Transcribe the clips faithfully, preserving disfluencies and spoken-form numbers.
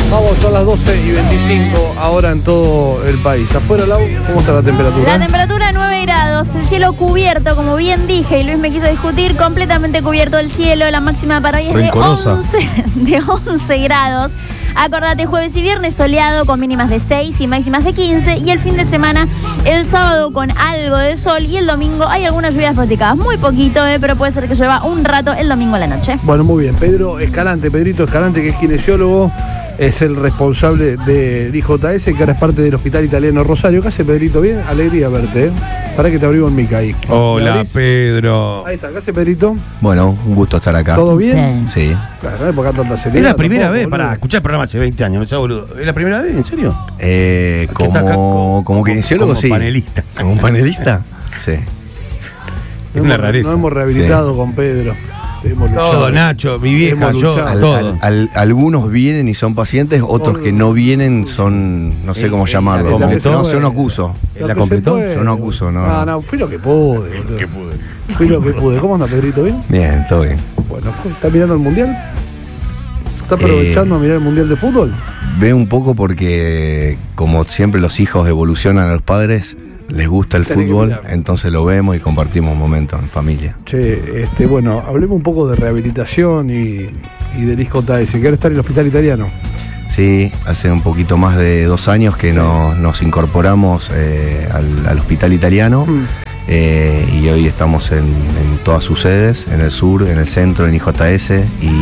Vamos, son las doce y veinticinco ahora en todo el país. Afuera, Lau, ¿cómo está la temperatura? La temperatura nueve grados, el cielo cubierto, como bien dije, y Luis me quiso discutir, completamente cubierto el cielo. La máxima para hoy es de once, de once grados. Acordate, jueves y viernes soleado con mínimas de seis y máximas de quince. Y el fin de semana, el sábado con algo de sol. Y el domingo hay algunas lluvias pronosticadas. Muy poquito, eh, pero puede ser que llueva un rato el domingo a la noche. Bueno, muy bien. Pedro Escalante, Pedrito Escalante, que es kinesiólogo, es el responsable del I J S, que ahora es parte del Hospital Italiano Rosario. ¿Qué hace, Pedrito? Bien, alegría verte, ¿eh? Para que te abrimos el mic ahí. Hola, Pedro. Ahí está, ¿qué hace, Pedrito? Bueno, un gusto estar acá. ¿Todo bien? Sí. Claro, no hay por acá tanta seriedad. Es la primera tampoco, vez, boludo. para escuchar el programa hace veinte años, no sea boludo. ¿Es la primera vez? ¿En serio? Eh, ¿Qué está acá? como, como kinesiólogo, como sí. panelista. ¿Como un panelista? Sí. Es una rareza. Nos hemos rehabilitado Sí. con Pedro. Hemos Todo, luchado. Nacho, mi vieja, Hemos yo, luchado. Al- todo. al- al- algunos vienen y son pacientes, otros que no vienen son, no sé Eh, cómo eh, llamarlo. la como- que se no, puede. son acuso. Lo ¿La que completó? se puede. Yo no acuso, no. No, no, fui lo que pude, boludo. Que pude. Fui lo que pude. ¿Cómo anda, Pedrito? ¿Bien? Bien, todo bien. Bueno, ¿está mirando el Mundial? ¿Está aprovechando Eh, a mirar el Mundial de fútbol? Veo un poco porque, como siempre los hijos evolucionan a los padres, les gusta el Tenés que fútbol, mirar. entonces lo vemos y compartimos momentos en familia. Che, este, bueno, hablemos un poco de rehabilitación y, y del I J S, que ahora está en el Hospital Italiano. Sí, hace un poquito más de dos años que Sí. nos, nos incorporamos eh, al, al Hospital Italiano Mm. eh, y hoy estamos en, en todas sus sedes, en el sur, en el centro, en I J S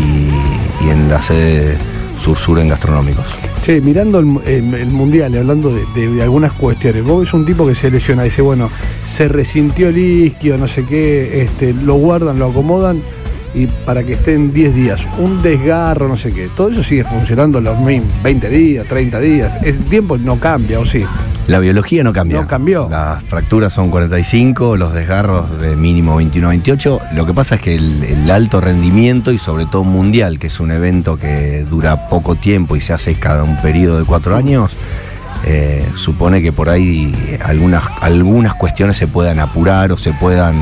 y, y en la sede sur-sur en gastronómicos. Che, mirando el, el- el Mundial y hablando de, de- de algunas cuestiones, vos ves un tipo que se lesiona y dice, bueno, se resintió el isquio, no sé qué, este, lo guardan, lo acomodan y para que estén diez días, un desgarro, no sé qué, todo eso sigue funcionando los mismos veinte días, treinta días, el tiempo no cambia, ¿o sí? La biología no cambia. No cambió. Las fracturas son cuarenta y cinco, los desgarros de mínimo veintiuno a veintiocho. Lo que pasa es que el, el alto rendimiento y sobre todo mundial, que es un evento que dura poco tiempo y se hace cada un periodo de cuatro años, eh, supone que por ahí algunas, algunas cuestiones se puedan apurar o se puedan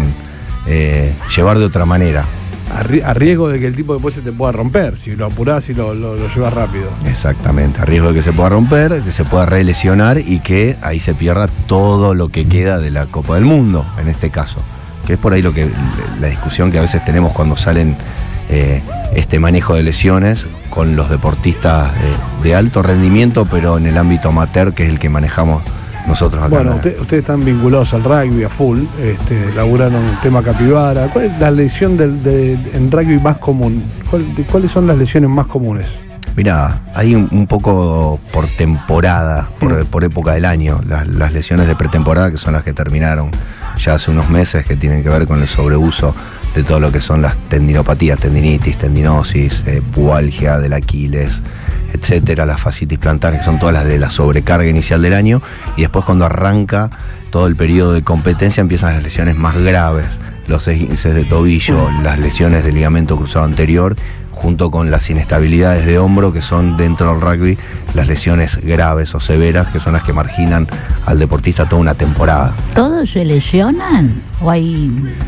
eh, llevar de otra manera. A, ri- a riesgo de que el tipo después se te pueda romper, si lo apurás y lo, lo, lo llevas rápido. Exactamente, a riesgo de que se pueda romper, que se pueda relesionar y que ahí se pierda todo lo que queda de la Copa del Mundo, en este caso. Que es por ahí lo que la discusión que a veces tenemos cuando salen eh, este manejo de lesiones con los deportistas de, de alto rendimiento, pero en el ámbito amateur, que es el que manejamos nosotros acá. Bueno, en la- usted- ustedes están vinculados al rugby a full, este, laburaron el tema capibara. ¿Cuál es la lesión del, de- en rugby más común? ¿Cuál- de- ¿Cuáles son las lesiones más comunes? Mirá, hay un, un poco por temporada, por, Mm. por época del año, las, las lesiones de pretemporada que son las que terminaron ya hace unos meses, que tienen que ver con el sobreuso de todo lo que son las tendinopatías, tendinitis, tendinosis, eh, pubalgia del Aquiles, etcétera, las fascitis plantares, que son todas las de la sobrecarga inicial del año, y después cuando arranca todo el periodo de competencia empiezan las lesiones más graves, los esguinces de tobillo, las lesiones del ligamento cruzado anterior, junto con las inestabilidades de hombro, que son dentro del rugby las lesiones graves o severas, que son las que marginan al deportista toda una temporada. ¿Todos se lesionan? ¿O hay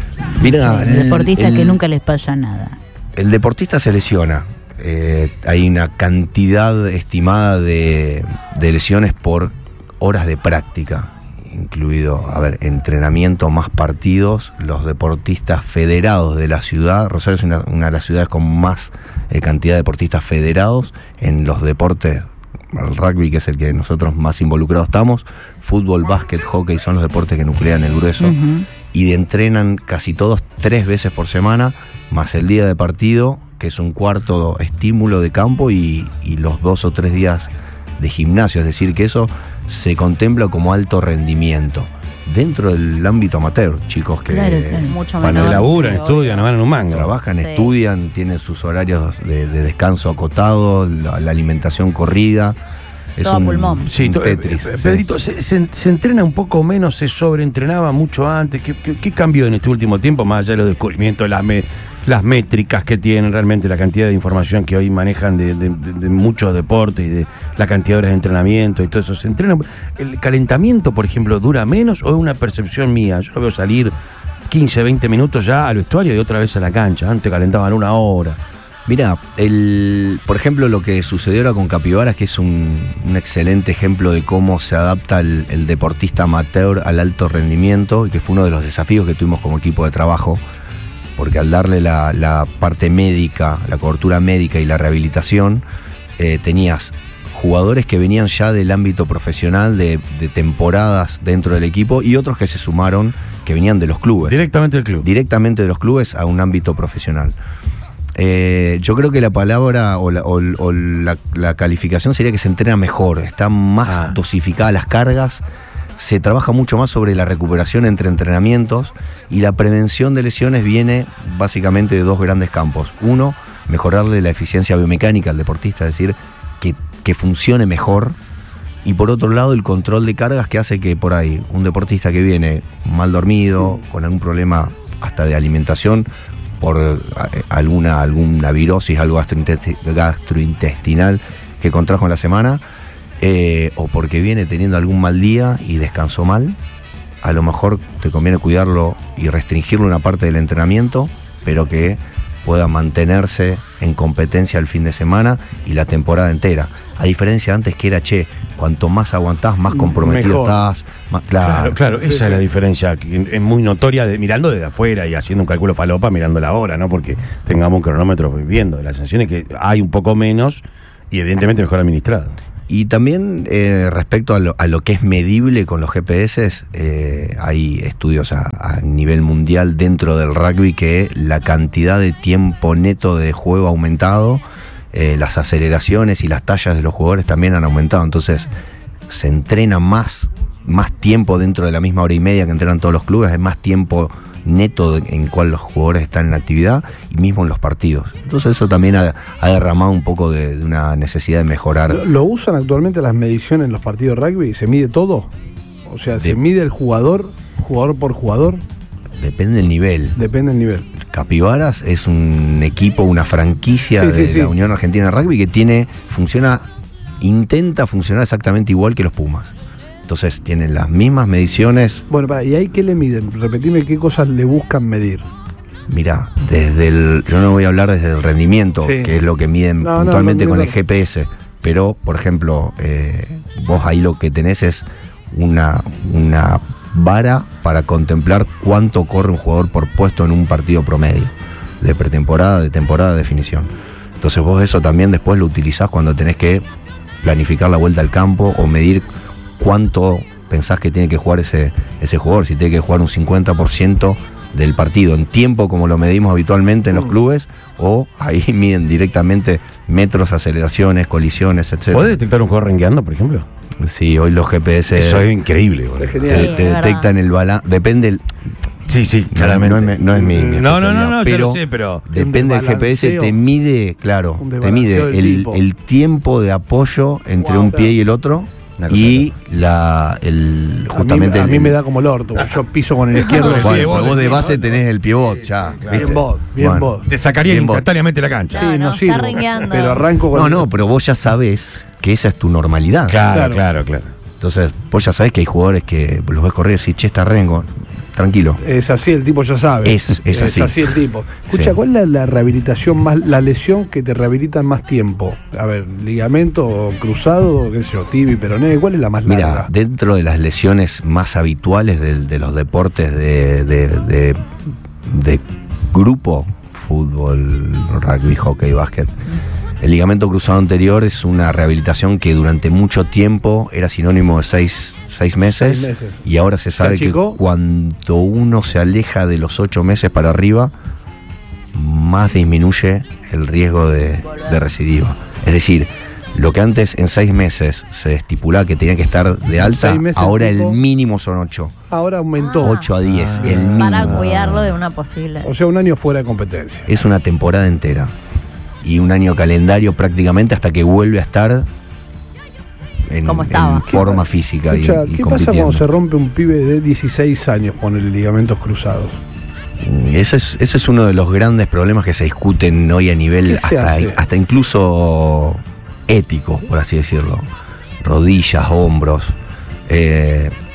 Mira, eh, deportistas el- que nunca les pasa nada? El deportista se lesiona. Eh, hay una cantidad estimada de, de lesiones por horas de práctica, incluido, a ver, entrenamiento más partidos. Los deportistas federados de la ciudad, Rosario es una, una de las ciudades con más eh, cantidad de deportistas federados en los deportes, el rugby, que es el que nosotros más involucrados estamos, fútbol, básquet, hockey, son los deportes que nuclean el grueso. Ujú. Y entrenan casi todos tres veces por semana, más el día de partido, que es un cuarto estímulo de campo, y, y los dos o tres días de gimnasio, es decir, que eso se contempla como alto rendimiento dentro del ámbito amateur, chicos que Claro, claro. Mucho van a menor. Que laburan, pero estudian, no van en un mango. trabajan, Sí. estudian, tienen sus horarios de, de descanso acotado, la, la alimentación corrida. Es Todo a pulmón. Sí, un to- Tetris. eh, sí. Pedrito, se, se- se entrena un poco menos, se sobreentrenaba mucho antes. ¿Qué, qué, qué cambió en este último tiempo, más allá de los descubrimientos, las, me- las métricas que tienen realmente, la cantidad de información que hoy manejan de, de- de- de muchos deportes y de la cantidad de horas de entrenamiento y todo eso? ¿Se entrena? ¿El calentamiento, por ejemplo, dura menos o es una percepción mía? Yo lo veo salir quince, veinte minutos ya al vestuario y otra vez a la cancha. Antes calentaban una hora. Mira, el, por ejemplo, lo que sucedió ahora con Capivaras, que es un, un excelente ejemplo de cómo se adapta el, el deportista amateur al alto rendimiento, y que fue uno de los desafíos que tuvimos como equipo de trabajo, porque al darle la, la parte médica, la cobertura médica y la rehabilitación, eh, tenías jugadores que venían ya del ámbito profesional, de, de temporadas dentro del equipo, y otros que se sumaron, que venían de los clubes. Directamente del club. Directamente de los clubes a un ámbito profesional. Eh, yo creo que la palabra o la, o, o la, la calificación sería que se entrena mejor, están más ah. dosificadas las cargas, se trabaja mucho más sobre la recuperación entre entrenamientos, y la prevención de lesiones viene básicamente de dos grandes campos. Uno, mejorarle la eficiencia biomecánica al deportista, es decir, que, que funcione mejor. Y por otro lado, el control de cargas, que hace que por ahí un deportista que viene mal dormido, con algún problema hasta de alimentación, por alguna, alguna virosis, algo gastrointestinal que contrajo en la semana, eh, o porque viene teniendo algún mal día y descansó mal, a lo mejor te conviene cuidarlo y restringirlo una parte del entrenamiento, pero que pueda mantenerse en competencia el fin de semana y la temporada entera. A diferencia de antes, que era, che, cuanto más aguantás, más comprometido Mejor. estás. Más, claro, Claro, claro, esa es la diferencia, que es muy notoria, de, mirando desde afuera y haciendo un cálculo falopa, mirando la hora, ¿no? Porque tengamos un cronómetro viendo. La sensación es que hay un poco menos y evidentemente mejor administrado. Y también eh, respecto a lo, a lo que es medible con los G P S, eh, hay estudios a, a nivel mundial dentro del rugby que la cantidad de tiempo neto de juego ha aumentado, eh, las aceleraciones y las tallas de los jugadores también han aumentado, entonces se entrena más, más tiempo dentro de la misma hora y media que entrenan todos los clubes, es más tiempo neto en cual los jugadores están en actividad y mismo en los partidos. Entonces eso también ha, ha derramado un poco de, de una necesidad de mejorar. ¿Lo, lo usan actualmente las mediciones en los partidos de rugby? ¿Se mide todo? O sea, ¿se de, mide el jugador, jugador por jugador? Depende del nivel. Depende del nivel. Capivaras es un equipo, una franquicia sí, de sí, la sí. Unión Argentina de Rugby que tiene, funciona, intenta funcionar exactamente igual que los Pumas. Entonces tienen las mismas mediciones. Bueno, para, ¿y ahí qué le miden? Repetime qué cosas le buscan medir. Mirá, desde el, yo no voy a hablar desde el rendimiento, sí. que es lo que miden no, puntualmente no, no, no, con el G P S, pero, por ejemplo, eh, vos ahí lo que tenés es una, una vara para contemplar cuánto corre un jugador por puesto en un partido promedio, de pretemporada, de temporada, de definición. Entonces vos eso también después lo utilizás cuando tenés que planificar la vuelta al campo o medir cuánto pensás que tiene que jugar ese, ese jugador, si tiene que jugar un cincuenta por ciento del partido en tiempo como lo medimos habitualmente en los clubes, o ahí miden directamente metros, aceleraciones, colisiones, etcétera. ¿Puede detectar un jugador rengueando, por ejemplo? Sí, hoy los G P S... Eso es increíble. Es te, te sí, detectan el balance, depende el... Sí, sí, no, claramente. No, es, no es mi, mi No, no, no, no, pero, yo lo sé, pero... Depende del G P S, te mide, claro, te mide el, el tiempo de apoyo entre wow, un pie y el otro, y la el justamente... A mí, a mí el, me da como el orto, yo piso con el izquierdo. Bueno, sí, vos, vos de base tenés el pivot ya. Claro. Bien vos, bien bueno, vos. Te sacaría instantáneamente la cancha. Claro, sí, no, no sirve, pero arranco con... No, no, pero vos ya sabés que esa es tu normalidad. Claro, claro, claro, claro. Entonces, vos ya sabés que hay jugadores que los ves correr y decís, che, está Rengo, tranquilo. Es así, el tipo ya sabe. Es, es así. Es así el tipo. Escucha, sí. ¿Cuál es la, la rehabilitación más, la lesión que te rehabilita más tiempo? A ver, ligamento cruzado, qué sé yo, tibia, peroné, ¿cuál es la más larga? Mira, dentro de las lesiones más habituales de, de los deportes de, de, de, de grupo, fútbol, rugby, hockey, básquet, el ligamento cruzado anterior es una rehabilitación que durante mucho tiempo era sinónimo de seis, seis, meses, seis meses, y ahora se sabe que cuando uno se aleja de los ocho meses para arriba, más disminuye el riesgo de, de recidiva. Es decir, lo que antes en seis meses se estipulaba que tenía que estar de alta, ahora el mínimo son ocho. Ahora aumentó. Ah. ocho a diez, ah, el mínimo. Para cuidarlo de una posible... O sea, un año fuera de competencia. Es una temporada entera. Y un año calendario prácticamente hasta que vuelve a estar en, en forma física. Escucha, y, y ¿qué pasa cuando se rompe un pibe de dieciséis años con el ligamentos cruzados? Ese es, ese es uno de los grandes problemas que se discuten hoy a nivel hasta, hasta incluso ético, por así decirlo. Rodillas, hombros. Eh,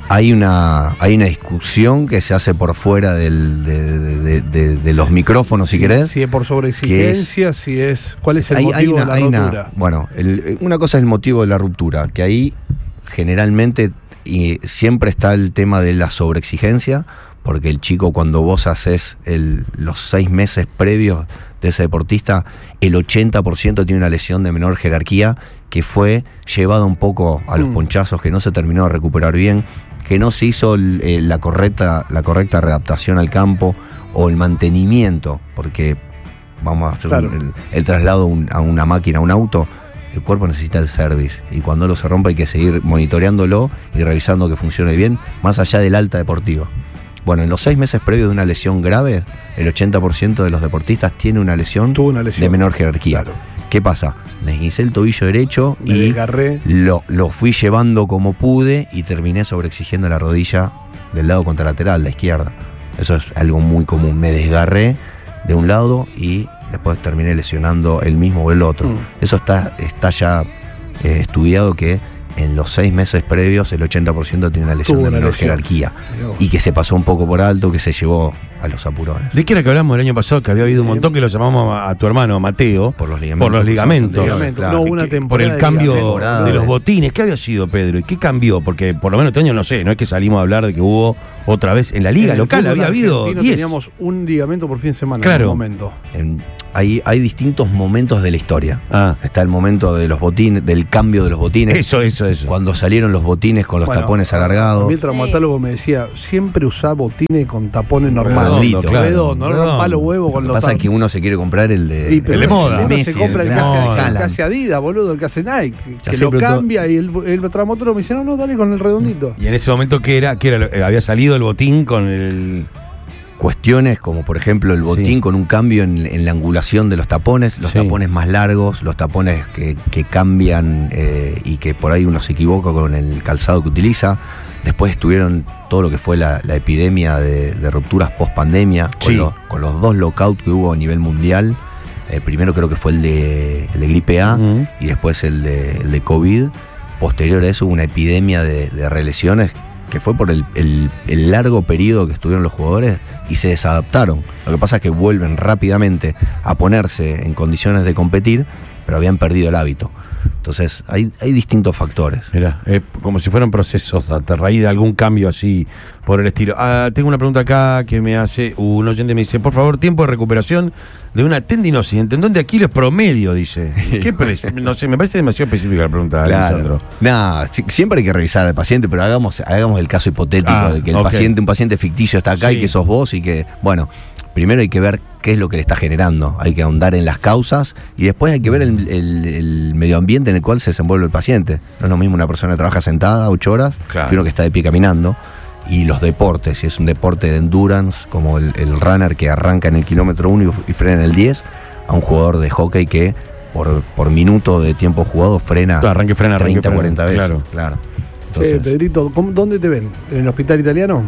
hay una hay una discusión que se hace por fuera del, de, de, de, de los micrófonos, si, si querés. Si es por sobreexigencia, es, si es... ¿Cuál es el hay, motivo hay una, de la ruptura? Una, bueno, el, una cosa es el motivo de la ruptura, que ahí generalmente y siempre está el tema de la sobreexigencia, porque el chico, cuando vos haces el, los seis meses previos de ese deportista, el ochenta por ciento tiene una lesión de menor jerarquía que fue llevada un poco a los mm. ponchazos, que no se terminó de recuperar bien, que no se hizo eh, la correcta la correcta readaptación al campo o el mantenimiento, porque vamos a hacer claro. el, el traslado un, a una máquina, a un auto, el cuerpo necesita el service, y cuando lo se rompa hay que seguir monitoreándolo y revisando que funcione bien, más allá del alta deportiva. Bueno, en los seis meses previos de una lesión grave, el ochenta por ciento de los deportistas tiene una lesión, Tuvo una lesión de menor jerarquía. Claro. ¿Qué pasa? Me esguincé el tobillo derecho Me y lo, lo fui llevando como pude y terminé sobreexigiendo la rodilla del lado contralateral, la izquierda. Eso es algo muy común. Me desgarré de un lado y después terminé lesionando el mismo o el otro. Mm. Eso está, está ya eh, estudiado, que en los seis meses previos el ochenta por ciento tiene una lesión Tuvo de menor lesión. jerarquía y que se pasó un poco por alto, que se llevó a los apurones. ¿De qué era que hablamos el año pasado? Que había habido un montón, que lo llamamos a, a tu hermano Mateo por los ligamentos, por los ligamentos, ligamentos. Claro. No, una por el cambio de, de los botines. ¿Qué había sido, Pedro? ¿Y qué cambió? Porque por lo menos este año no sé, no es que salimos a hablar de que hubo otra vez en la liga en local, había habido diez. Teníamos un ligamento por fin de semana claro. en un momento. En, hay, hay distintos momentos de la historia. Ah. Está el momento de los botines, del cambio de los botines. Eso, eso, eso. Cuando salieron los botines con los bueno, tapones alargados. El traumatólogo me decía, siempre usá botines con tapones normales. Redondo, claro. Redondo, no rompa los huevos con los Lo que pasa es que uno se quiere comprar el de, el de moda. Uno Messi, se compra el, el, el, el que hace Adidas, boludo, el que hace Nike, que, que lo cambia todo. Y el, el traumatólogo me dice, no, no, dale con el redondito. Y en ese momento, ¿qué era? ¿Qué era? Había salido el botín con el... Cuestiones como, por ejemplo, el botín sí. con un cambio en, en la angulación de los tapones, los sí. tapones más largos, los tapones que, que cambian eh, y que por ahí uno se equivoca con el calzado que utiliza. Después estuvieron todo lo que fue la, la epidemia de, de rupturas post-pandemia, sí. con, los, con los dos lockouts que hubo a nivel mundial. El primero creo que fue el de, el de gripe A uh-huh. y después el de, el de COVID. Posterior a eso hubo una epidemia de, de relesiones que fue por el, el, el largo periodo que estuvieron los jugadores y se desadaptaron. Lo que pasa es que vuelven rápidamente a ponerse en condiciones de competir, pero habían perdido el hábito. Entonces hay, hay distintos factores. Mira, eh, como si fueran procesos a raíz de algún cambio así por el estilo. Ah, tengo una pregunta acá que me hace un oyente, me dice, por favor, tiempo de recuperación de una tendinosis en tendón de Aquiles promedio, dice. ¿Qué pre- no sé, me parece demasiado específica la pregunta, claro. Alessandro. No, si, siempre hay que revisar al paciente, pero hagamos, hagamos el caso hipotético ah, de que el okay. paciente, un paciente ficticio está acá sí. y que sos vos y que, bueno, primero hay que ver qué es lo que le está generando, hay que ahondar en las causas y después hay que ver el, el, el medio ambiente en el cual se desenvuelve el paciente. No es lo mismo una persona que trabaja sentada ocho horas claro. que uno que está de pie caminando. Y los deportes, si es un deporte de endurance, como el, el runner que arranca en el kilómetro uno y, y frena en el diez, a un jugador de hockey que por, por minuto de tiempo jugado frena claro, arranque, frena, treinta, arranque, cuarenta veces. Claro. claro. Entonces, eh, Pedrito, ¿dónde te ven? ¿En el hospital italiano?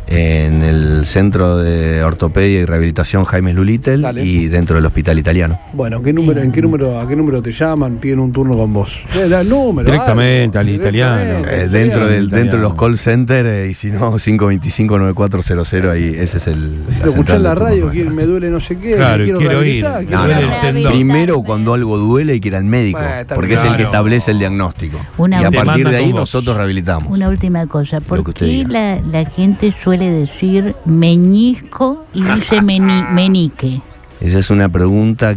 En el Centro de Ortopedia y Rehabilitación Jaime Lulitel Dale. Y dentro del Hospital Italiano. Bueno, ¿qué número, ¿en qué número, a qué número te llaman? Piden un turno con vos. Eh, da el número. Directamente algo, al italiano. Eh, dentro, del, dentro de los call centers, eh, y si no, cinco dos cinco, nueve cuatro cero cero, ahí ese es el. Si lo escuché en la radio, quiere, me duele no sé qué, claro, quiero, quiero ir. No, no, no. Primero, cuando algo duele, hay que ir al médico, bueno, porque claro. es el que establece el diagnóstico. Una y a partir de ahí nosotros rehabilitamos. Una última cosa, ¿por qué la, la gente suele decir meñisco y dice meni, menique? Esa es una pregunta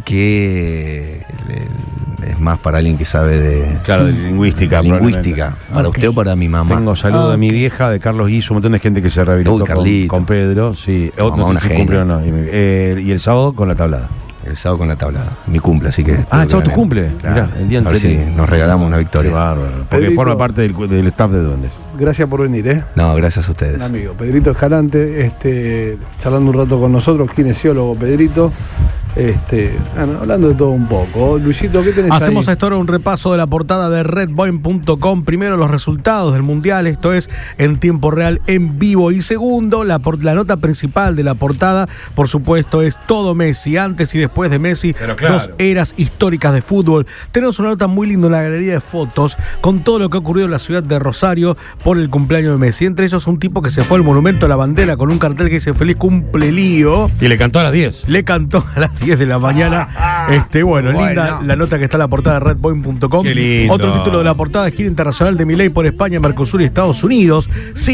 que le, es más para alguien que sabe de, claro, de lingüística. De lingüística. Para okay. usted o para mi mamá. Tengo saludos okay. de mi vieja, de Carlos Guiso, un montón de gente que se rehabilitó Uy, con, con Pedro. Sí, mamá, no sé si cumple o no. Y, eh, y el sábado con la tablada. El sábado con la tablada. Mi cumple, así que. Ah, el sábado tu cumple. Claro. Mirá, el día a ver si nos regalamos una victoria. Qué bárbaro. Porque Pedrito, forma parte del, del staff de Duendes. Gracias por venir, ¿eh? No, gracias a ustedes. Un amigo, Pedrito Escalante, este, charlando un rato con nosotros, kinesiólogo Pedrito. Este, bueno, hablando de todo un poco, Luisito, ¿qué tenés Hacemos ahí? hasta ahora un repaso de la portada de redboin punto com. Primero, los resultados del Mundial, esto es en tiempo real, en vivo. Y segundo, la, por, la nota principal de la portada, por supuesto, es todo Messi, antes y después de Messi, claro. Dos eras históricas de fútbol. Tenemos una nota muy linda en la galería de fotos con todo lo que ha ocurrido en la ciudad de Rosario por el cumpleaños de Messi. Entre ellos, un tipo que se fue al monumento a la bandera con un cartel que dice feliz cumple Lío. Y le cantó a las diez. Le cantó a las diez de la mañana. Este, bueno, bueno, linda la nota que está en la portada de redboin punto com. Otro título de la portada es Gira Internacional de Milei por España, Mercosur y Estados Unidos.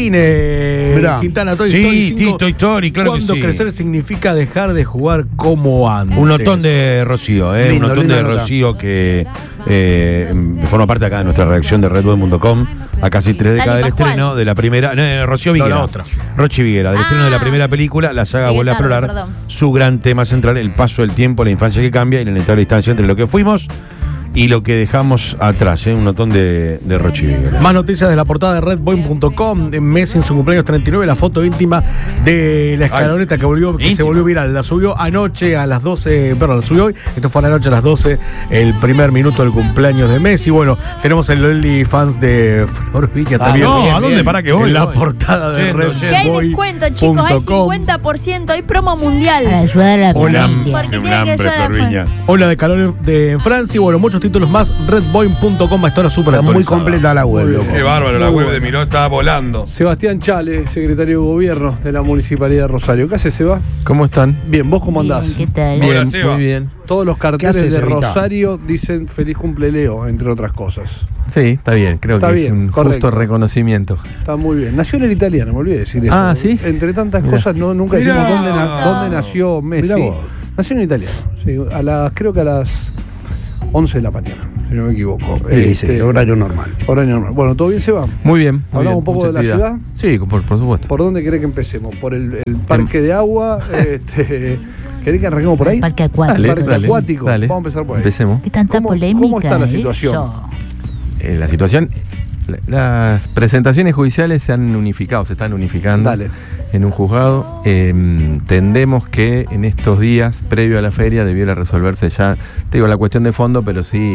Cine Mirá. Quintana, Toy sí, Story cinco. Toy Story, claro Cuando que sí. crecer significa dejar de jugar como antes. Un notón de Rocío, ¿eh? Lindo, un notón de Rocío que eh, forma parte acá de nuestra redacción de redboin punto com. A casi tres décadas del estreno de la primera. No, Rocío Viguera. No, la otra. Rochi Viguera, del ah. estreno de la primera película, la saga vuelve a explorar perdón. su gran tema central, el paso del tiempo, la infancia que cambia y la inevitable distancia entre lo que fuimos y lo que dejamos atrás, ¿eh? Un notón de, de Rochi Viguera. Más noticias de la portada de redboin punto com. Messi en su cumpleaños treinta y nueve, la foto íntima de la escaloneta que, volvió, que se volvió viral. La subió anoche a las doce, perdón, la subió hoy. Esto fue anoche a las doce, el primer minuto del cumpleaños de Messi. Bueno, tenemos el OnlyFans de Flor Viña ah, también. No, bien, ¿a dónde? Bien. ¿Para qué voy? En la portada de redboin punto com. Que hay descuento, chicos, hay cincuenta por ciento, hay promo mundial. Para ayudar a la Hola, porque un tiene hambre, que ayudar Flor Viña. Hola de calor de Francia y bueno, muchos títulos más. redboin punto com, está súper Está muy completa la web, loco. Qué bárbaro, la web de Miró está volando. Sebastián Chale, secretario de Gobierno de la Municipalidad de Rosario. ¿Qué haces, Seba? ¿Cómo están? Bien, ¿vos cómo andás? Bien, ¿qué tal? Bien, Hola, Seba. muy bien. Todos los carteles haces, de Evita? Rosario dicen feliz cumple Leo, entre otras cosas. Sí, está bien, creo Está que bien, es un correcto. justo reconocimiento. Está muy bien. Nació en el italiano, me olvidé de decir eso. Ah, ¿sí? Entre tantas Mirá. cosas, no, nunca Mirá. decimos dónde, na- dónde nació Messi. Mirá vos. Nació en italiano. Sí, a las, creo que a las once de la mañana, si no me equivoco. Sí, sí, horario normal. Horario normal. Bueno, ¿todo bien, Seba? Muy bien. Muy ¿Hablamos bien, un poco mucha de la actividad. ciudad? Sí, por, por supuesto. ¿Por dónde querés que empecemos? ¿Por el, el parque de agua? este, ¿Querés que arranquemos por ahí? El parque acuático. El parque Dale, acuático. dale. Vamos a empezar por ahí. Empecemos. ¿Qué tanta ¿Cómo- polémica? cómo está la eh? situación? Yo- Eh, la situación, la- las presentaciones judiciales se han unificado, se están unificando Dale. en un juzgado. Eh, entendemos que en estos días, previo a la feria, debiera resolverse ya, te digo, la cuestión de fondo, pero sí,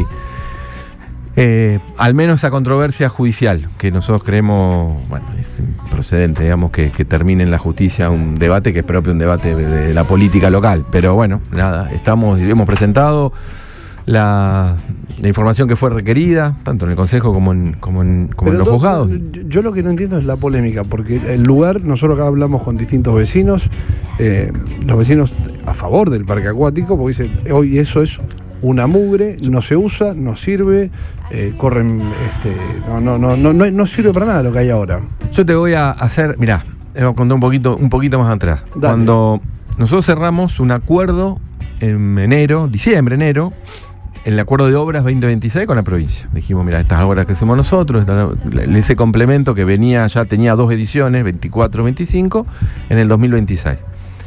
eh, al menos esa controversia judicial, que nosotros creemos, bueno, es procedente, digamos, que, que termine en la justicia un debate que es propio un debate de, de la política local. Pero bueno, nada, estamos, hemos presentado La, la información que fue requerida, tanto en el Consejo como en, como en, como en los todo- juzgados. Yo, yo lo que no entiendo es la polémica, porque el lugar, nosotros acá hablamos con distintos vecinos, eh, los vecinos a favor del parque acuático, porque dicen, hoy eso es una mugre, no se usa, no sirve, eh, corren, este, no, no, no, no, no, no sirve para nada lo que hay ahora. Yo te voy a hacer, mirá, te voy a contar un poquito, un poquito más atrás. Dale. Cuando nosotros cerramos un acuerdo en enero, diciembre, enero, el acuerdo de obras veinte veintiséis con la provincia. Dijimos, mira, estas obras que hacemos nosotros, esta- ese complemento que venía, ya tenía dos ediciones, veinticuatro veinticinco, en el dos mil veintiséis.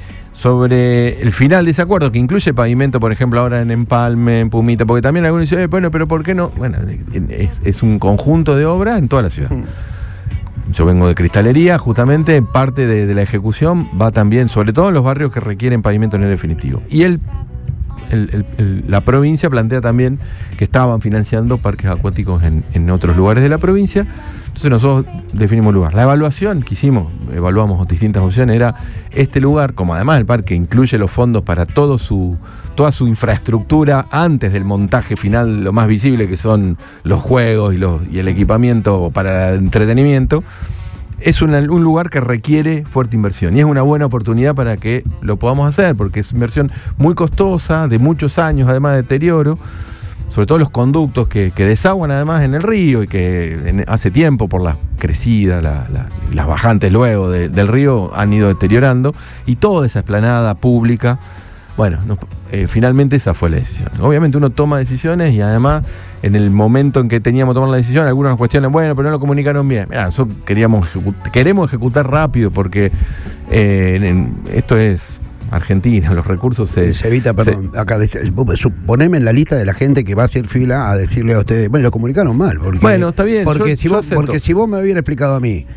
Sobre el final de ese acuerdo, que incluye pavimento, por ejemplo, ahora en Empalme, en Pumita, porque también algunos dicen, eh, bueno, pero ¿por qué no? Bueno, es, es un conjunto de obras en toda la ciudad. Yo vengo de cristalería, justamente parte de, de la ejecución va también, sobre todo en los barrios que requieren pavimento no definitivo. Y el, el- el- el- la provincia plantea también que estaban financiando parques acuáticos en, en otros lugares de la provincia. Entonces nosotros definimos lugar. La evaluación que hicimos, evaluamos distintas opciones, era este lugar, como además el parque incluye los fondos para todo su, toda su infraestructura antes del montaje final, lo más visible que son los juegos y, los, y el equipamiento para entretenimiento, es una- un lugar que requiere fuerte inversión y es una buena oportunidad para que lo podamos hacer, porque es inversión muy costosa, de muchos años, además de deterioro, sobre todo los conductos que, que desaguan además en el río y que en- hace tiempo por la crecida, la- la- las bajantes luego de- del río han ido deteriorando, y toda esa explanada pública, bueno, nos- eh, finalmente esa fue la decisión. Obviamente uno toma decisiones y además en el momento en que teníamos que tomar la decisión, algunos nos cuestionan, bueno, pero no lo comunicaron bien. Mirá, nosotros queríamos ejecu- queremos ejecutar rápido porque eh, en- en- esto es Argentina, los recursos se... Se evita, perdón, acá, este, suponeme en la lista de la gente que va a hacer fila a decirle a ustedes, bueno, lo comunicaron mal. Porque, Bueno, está bien, Porque, yo- si, yo vos, acepto. porque si vos me hubieras explicado a mí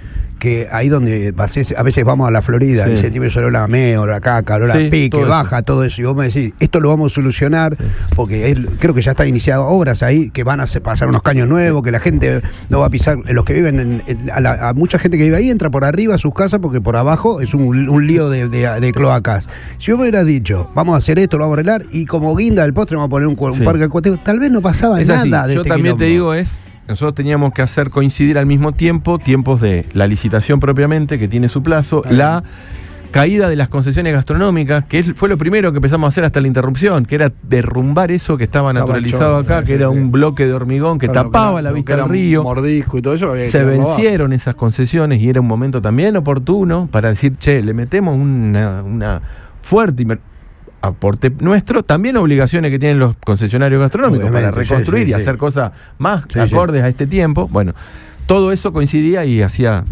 que ahí donde a veces vamos a la Florida, sí. el centímetro olor a meo, olor a caca, olor sí, a pique, todo baja, eso. todo eso. Y vos me decís, esto lo vamos a solucionar, sí. porque él, creo que ya están iniciadas obras ahí, que van a pasar unos caños nuevos, que la gente no va a pisar, los que viven, en, en, a, la, a mucha gente que vive ahí entra por arriba a sus casas, porque por abajo es un, un lío de, de, de cloacas. Si vos me hubieras dicho, vamos a hacer esto, lo vamos a arreglar, y como guinda del postre vamos a poner un, un sí. parque acuático, tal vez no pasaba es nada así. de Yo este también quilombo. Te digo es, nosotros teníamos que hacer coincidir al mismo tiempo tiempos de la licitación propiamente, que tiene su plazo, Ay. la caída de las concesiones gastronómicas, que fue lo primero que empezamos a hacer hasta la interrupción, que era derrumbar eso que estaba naturalizado acá, sí, que era sí. un bloque de hormigón que claro, tapaba que era, la vista del río. Mordisco y todo eso. Se vencieron robar. esas concesiones y era un momento también oportuno para decir, che, le metemos una, una fuerte aporte nuestro, también obligaciones que tienen los concesionarios gastronómicos Obviamente, para reconstruir sí, sí, y sí. hacer cosas más sí, acordes sí. a este tiempo. Bueno, todo eso coincidía y hacía...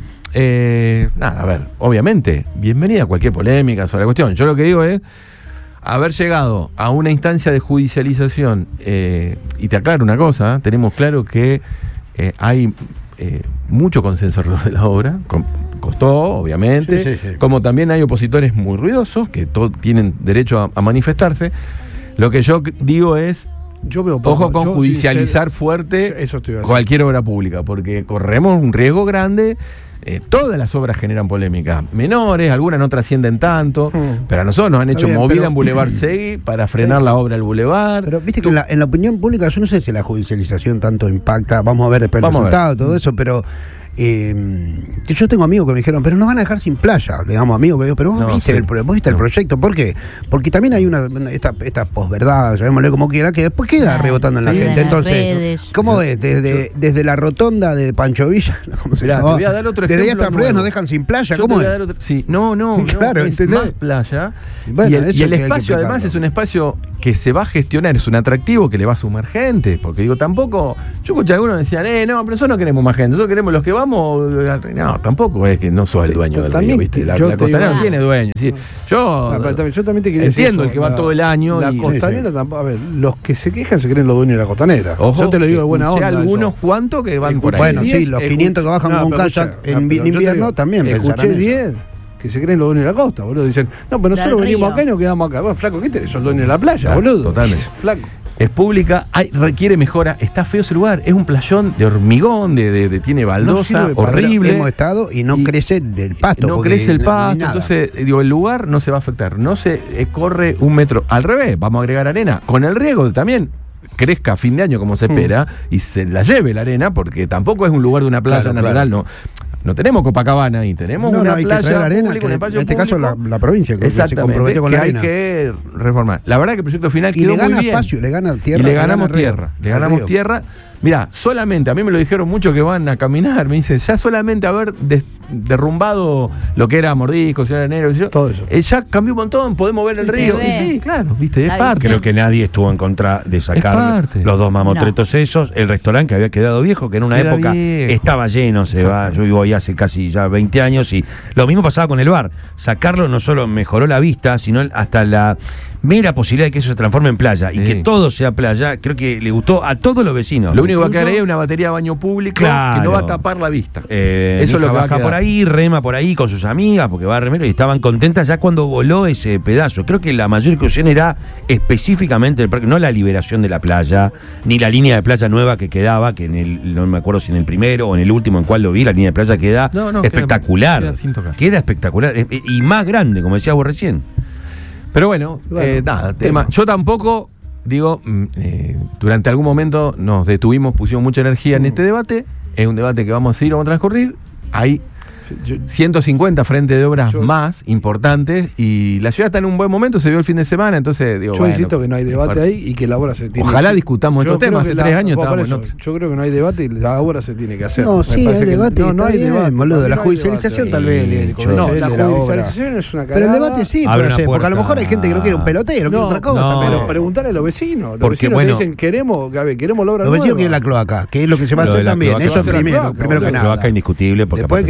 Eh, nada, a ver, obviamente, bienvenida a cualquier polémica sobre la cuestión. Yo lo que digo es haber llegado a una instancia de judicialización, eh, y te aclaro una cosa, ¿eh? tenemos claro que eh, hay eh, mucho consenso alrededor de la obra, con, costó, obviamente, sí, sí, sí. como también hay opositores muy ruidosos, que todos tienen derecho a, a manifestarse. Lo que yo digo es, Yo veo poco. ojo con yo, judicializar ser, fuerte eso cualquier obra pública, porque corremos un riesgo grande. Eh, todas las obras generan polémica, menores, algunas no trascienden tanto, hmm. pero a nosotros nos han hecho bien, movida pero, en Boulevard Segui para frenar sí. la obra del Boulevard. Pero viste que en la, en la opinión pública, yo no sé si la judicialización tanto impacta, vamos a ver después el resultado, todo eso, pero eh, yo tengo amigos que me dijeron, pero nos van a dejar sin playa, digamos amigos que digo, pero vos no, viste, sí. el, vos viste no. el proyecto, ¿por qué? Porque también hay una, esta, esta posverdad, llamémosle como quiera, que después queda ah, rebotando en sí, la gente. Entonces, redes. ¿cómo ves? Desde, desde la rotonda de Pancho Villa, ¿cómo se llama? Voy a dar otro desde ahí hasta Flores nos dejan sin playa, yo ¿cómo es? Otro, sí, no, no, sí, claro, no es más playa. Bueno, y el, y el espacio además es un espacio que se va a gestionar, es un atractivo que le va a sumar gente, porque digo, tampoco, yo escuché a algunos decían, eh, no, pero nosotros no queremos más gente, nosotros queremos los que vamos. No, tampoco es que no sos el dueño del río, ¿viste? La, la costanera no tiene dueño. ¿sí? Yo, no, también, yo también te quería entiendo decir eso, el que va la, todo el año. La y, costanera sí, sí. tampoco. A ver, los que se quejan se creen los dueños de la costanera. Ojo, yo te lo digo de buena onda. Algunos cuantos que van por ahí. Bueno, sí, los quinientos que bajan no, con kayak en no, invierno digo, también. Escuché diez que se creen los dueños de la costa, boludo. Dicen, no, pero nosotros venimos río. acá y nos quedamos acá. Bueno, flaco, ¿qué tenés? Son dueños de la playa, claro, boludo. Totalmente. Flaco. Es pública, hay, requiere mejora, está feo ese lugar, es un playón de hormigón, de, de, de tiene baldosa, no horrible. Hemos estado y no y crece el pasto. No crece el pasto, entonces digo, el lugar no se va a afectar, no se eh, corre un metro. Al revés, vamos a agregar arena, con el riego de también crezca a fin de año como se espera, mm. y se la lleve la arena, porque tampoco es un lugar de una playa claro, natural, claro. no. No tenemos Copacabana ahí, tenemos no, una no, hay playa que arena, pública, que, un espacio en este público, caso la, la provincia que se comprometió con que la arena. Hay que reformar. La verdad que el proyecto final y quedó le gana muy bien. Espacio, le gana tierra, y le ganamos le gana tierra, río, le ganamos río. tierra. Mirá, solamente, a mí me lo dijeron mucho que van a caminar, me dicen, ya solamente haber des, derrumbado lo que era Mordisco, Ciudad de Enero, todo eso. Eh, ya cambió un montón, podemos ver el sí, río. Y sí, claro, viste, es parte. Creo que nadie estuvo en contra de sacar los dos mamotretos no. esos. El restaurante que había quedado viejo, que en una era época viejo. estaba lleno, se va, yo vivo ahí hace casi ya veinte años y lo mismo pasaba con el bar. Sacarlo no solo mejoró la vista, sino hasta la mera posibilidad de que eso se transforme en playa sí. y que todo sea playa, creo que le gustó a todos los vecinos. Lo único que va a quedar ahí es una batería de baño público claro. que no va a tapar la vista. Eh, eso es lo que baja por ahí, rema por ahí con sus amigas, porque va a remero y estaban contentas ya cuando voló ese pedazo. Creo que la mayor discusión era específicamente el parque, no la liberación de la playa, ni la línea de playa nueva que quedaba, que en el, no me acuerdo si en el primero o en el último en cual lo vi, la línea de playa queda no, no, espectacular. Queda, queda, queda espectacular y más grande, como decías vos recién. Pero bueno, bueno eh, nada, tema. Yo tampoco, digo, eh, durante algún momento nos detuvimos, pusimos mucha energía en este debate. Es un debate que vamos a seguir, vamos a transcurrir. Hay yo, ciento cincuenta frentes de obras yo, más importantes y la ciudad está en un buen momento, se vio el fin de semana, entonces digo, yo bueno, insisto que no hay debate para, ahí y que la obra se tiene ojalá que, discutamos estos temas, hace la, tres años estábamos eso, en yo creo que no hay debate y la obra se tiene que hacer. No, sí, hay debate, no, no hay bien, debate, boludo, la judicialización tal vez. No, la judicialización es una cagada. Pero el debate sí, porque a lo mejor hay gente que no quiere un pelotero, quiere otra cosa. Pero preguntarle a los vecinos, los vecinos que dicen queremos, queremos la obra nueva. Los vecinos quieren la cloaca, que es lo que se va a hacer también, eso primero, primero que nada. Cloaca indiscutible. Después querés poner